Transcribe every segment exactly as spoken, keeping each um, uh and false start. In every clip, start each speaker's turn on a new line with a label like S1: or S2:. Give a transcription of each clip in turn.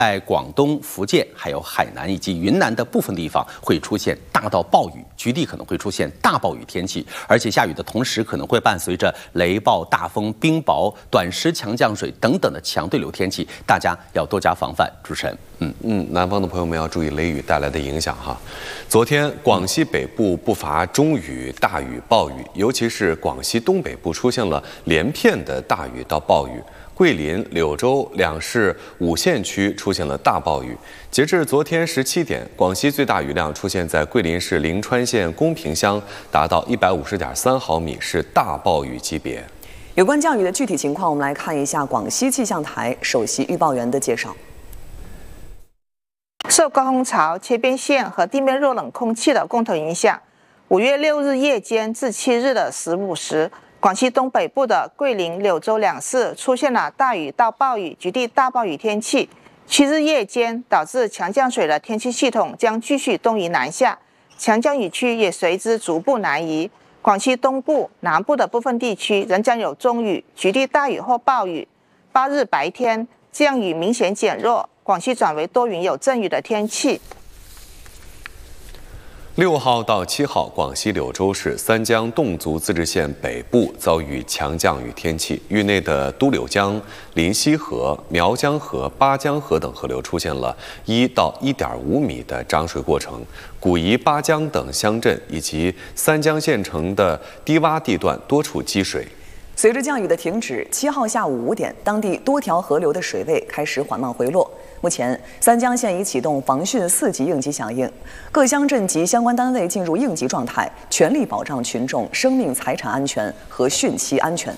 S1: 在广东、福建、还有海南以及云南的部分地方会出现大到暴雨，局地可能会出现大暴雨天气，而且下雨的同时可能会伴随着雷暴、大风、冰雹、短时强降水等等的强对流天气，大家要多加防范。主持人，嗯
S2: 嗯，南方的朋友们要注意雷雨带来的影响哈。昨天广西北部不乏中雨、大雨、暴雨，尤其是广西东北部出现了连片的大雨到暴雨。 桂林、柳州两市五县区出现了大暴雨。截至昨天十七点，广西最大雨量出现在桂林市灵川县公平乡，达到一百五十点三毫米，是大暴雨级别。
S3: 有关降雨的具体情况，我们来看一下广西气象台首席预报员的介绍。
S4: 受高空槽、切边线和地面弱冷空气的共同影响，五月六日夜间至七日的十五时。 广西东北部的桂林、柳州两市出现了大雨到暴雨、局地大暴雨天气。七日夜间导致强降水的天气系统将继续东移南下，强降雨区也随之逐步南移。广西东部、南部的部分地区仍将有中雨、局地大雨或暴雨。八日白天降雨明显减弱，广西转为多云有阵雨的天气。
S2: 六号到七号，广西柳州市三江侗族自治县北部遭遇强降雨天气，域内的都柳江、临溪河、苗江河、巴江河等河流出现了一到一点五米的涨水过程，古沂、巴江等乡镇以及三江县城的低洼地段多处积水。
S3: 随着降雨的停止，七号下午五点，当地多条河流的水位开始缓慢回落。目前，三江县已启动防汛四级应急响应，各乡镇及相关单位进入应急状态，全力保障群众生命财产安全和汛期安全。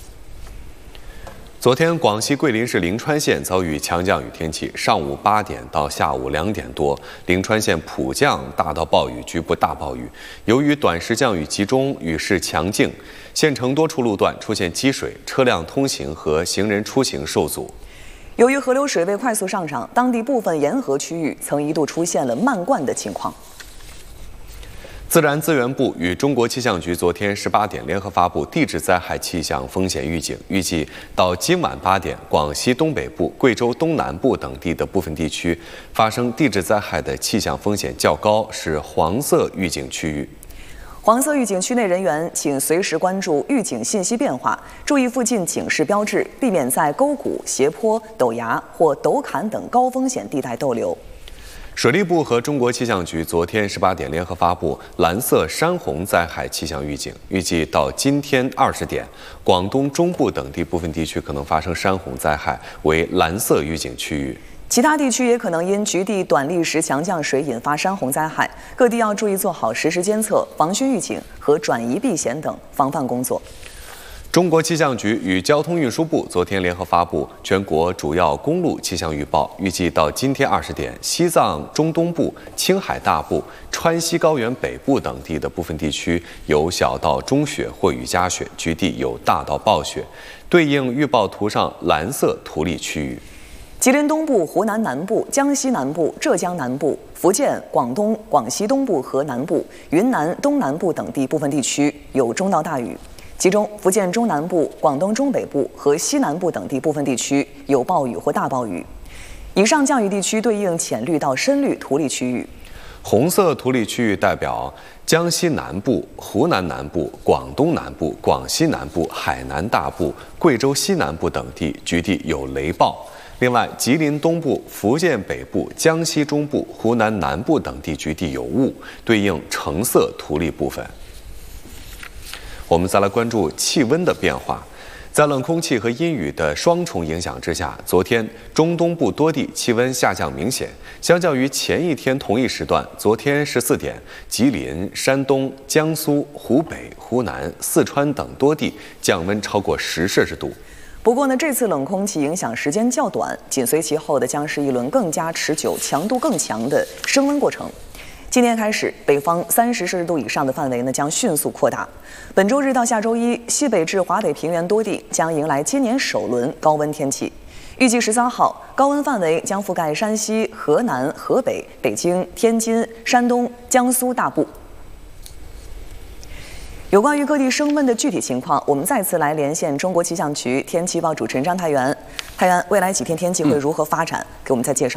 S2: 昨天，广西桂林市灵川县遭遇强降雨天气，上午八点到下午两点多，灵川县普降大到暴雨，局部大暴雨。由于短时降雨集中，雨势强劲，县城多处路段出现积水，车辆通行和行人出行受阻。
S3: 由于河流水位快速上涨，当地部分沿河区域曾一度出现了漫灌的情况。
S2: 自然资源部与中国气象局昨天十八点联合发布地质灾害气象风险预警，预计到今晚八点，广西东北部、贵州东南部等地的部分地区发生地质灾害的气象风险较高，是黄色预警区域。
S3: 黄色预警区内人员请随时关注预警信息变化，注意附近警示标志，避免在沟谷、斜坡、陡崖或陡坎等高风险地带逗留。
S2: 水利部和中国气象局昨天十八点联合发布蓝色山洪灾害气象预警，预计到今天二十点，广东中部等地部分地区可能发生山洪灾害，为蓝色预警区域。
S3: 其他地区也可能因局地短历时强降水引发山洪灾害，各地要注意做好实时监测、防汛预警和转移避险等防范工作。
S2: 中国气象局与交通运输部昨天联合发布全国主要公路气象预报，预计到今天二十点，西藏中东部、青海大部、川西高原北部等地的部分地区有小到中雪或雨夹雪，局地有大到暴雪，对应预报图上蓝色图例区域。
S3: 吉林东部、湖南南部、江西南部、浙江南部、福建、广东、广西东部和南部、云南东南部等地部分地区有中到大雨。 其中，福建中南部、广东中北部和西南部等地部分地区有暴雨或大暴雨。以上降雨地区对应浅绿到深绿图例区域。
S2: 红色图例区域代表江西南部、湖南南部、广东南部、广西南部、海南大部、贵州西南部等地局地有雷暴。另外，吉林东部、福建北部、江西中部、湖南南部等地局地有雾，对应橙色图例部分。 我们再来关注气温的变化，在冷空气和阴雨的双重影响之下，昨天中东部多地气温下降明显。相较于前一天同一时段，昨天十四点，吉林、山东、江苏、湖北、湖南、四川等多地降温超过十摄氏度。
S3: 不过呢，这次冷空气影响时间较短，紧随其后的将是一轮更加持久、强度更强的升温过程。 今天开始，北方三十摄氏度以上的范围呢将迅速扩大。本周日到下周一，西北至华北平原多地将迎来今年首轮高温天气。预计十三号，高温范围将覆盖山西、河南、河北、北京、天津、山东、江苏大部。有关于各地升温的具体情况，我们再次来连线中国气象局天气预报主持人张太原。太原，未来几天天气会如何发展？嗯、给我们再介绍。